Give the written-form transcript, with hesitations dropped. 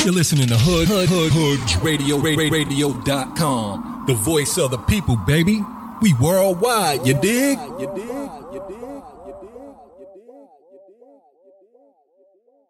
You're listening to Hood Radio.com. The voice of the people, baby. We worldwide, you dig?